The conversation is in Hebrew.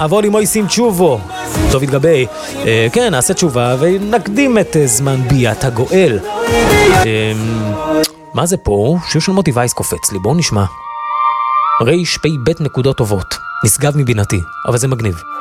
אבוא לי מויסים תשובו. טוב התגבי. כן, נעשה תשובה ונקדים את זמן ביאת הגואל. מה זה פה? שיר של מוטי וייס קופץ לי, בואו נשמע. ר' פ' ב' נקודות טובות. נשגב מבינתי, אבל זה מגניב.